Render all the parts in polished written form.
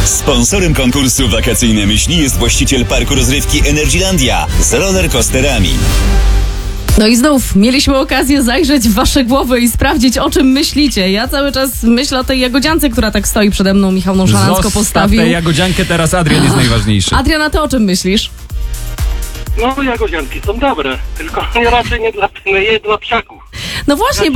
Sponsorem konkursu Wakacyjne Myśli jest właściciel parku rozrywki Energylandia z rollercoasterami. No i znów mieliśmy okazję zajrzeć w wasze głowy i sprawdzić, o czym myślicie. Ja cały czas myślę o tej jagodziance, która tak stoi przede mną. Michał nonszalancko postawił. Tę jagodziankę, teraz Adrian jest najważniejszy. Adrian, a ty o czym myślisz? No, jagodzianki są dobre, tylko raczej nie dla psiaków. No właśnie,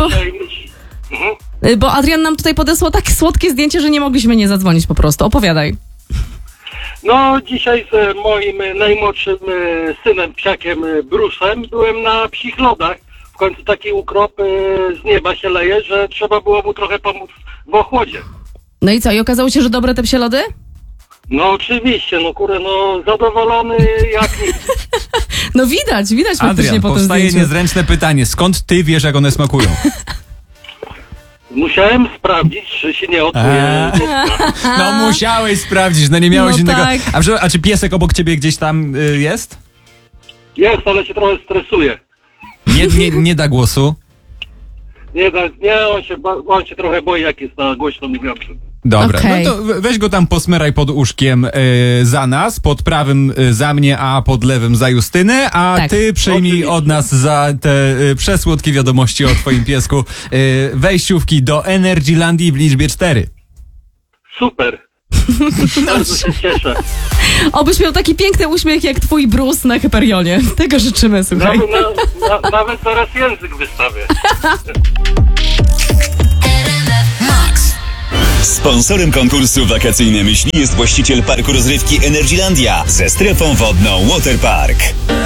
bo Adrian nam tutaj podesłał takie słodkie zdjęcie, że nie mogliśmy nie zadzwonić po prostu. Opowiadaj. No, dzisiaj z moim najmłodszym synem, psiakiem Brusem, byłem na psich lodach. W końcu taki ukrop z nieba się leje, że trzeba było mu trochę pomóc w ochłodzie. No i co, i okazało się, że dobre te psie lody? No oczywiście, zadowolony jak nic. No widać faktycznie Adrian, po tym powstaje zdjęciu. niezręczne pytanie. Skąd ty wiesz, jak one smakują? Musiałem sprawdzić, czy się nie odkuje. No musiałeś sprawdzić, no nie miałeś No innego... tak. A czy piesek obok ciebie gdzieś tam jest? Jest, ale się trochę stresuje. Nie da głosu? On się trochę boi, jak jest na głośno mówiącym. Dobra, Okej. No to weź go tam posmeraj pod uszkiem za nas, pod prawym za mnie, a pod lewym za Justynę, a Tak. ty przyjmij Oczywiście. od nas za te przesłodkie wiadomości o twoim piesku wejściówki do Energylandii w liczbie 4. Super. Bardzo się cieszę. Obyś miał taki piękny uśmiech jak twój Bruce na Hyperionie. Tego życzymy, słuchaj. Nawet zaraz język wystawię. Sponsorem konkursu Wakacyjne Myśli jest właściciel parku rozrywki Energylandia ze strefą wodną Waterpark.